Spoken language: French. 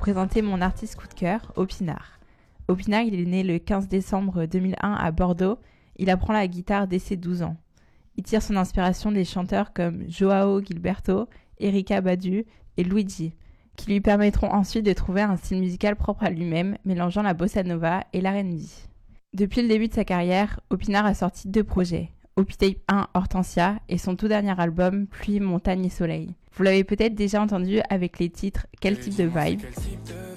présenter mon artiste coup de cœur, Opinard. Opinard, il est né le 15 décembre 2001 à Bordeaux. Il apprend la guitare dès ses 12 ans. Il tire son inspiration des chanteurs comme Joao Gilberto, Erykah Badu et Luigi, qui lui permettront ensuite de trouver un style musical propre à lui-même, mélangeant la bossa nova et l'R&B. Depuis le début de sa carrière, Opinard a sorti 2 projets, Opitape 1 Hortensia et son tout dernier album Pluie, Montagne et Soleil. Vous l'avez peut-être déjà entendu avec les titres Quel type de vibe,